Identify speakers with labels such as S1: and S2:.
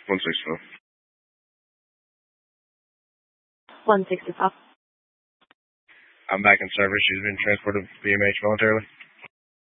S1: 165.
S2: 165.
S1: I'm back in service. She's been transported BMH voluntarily.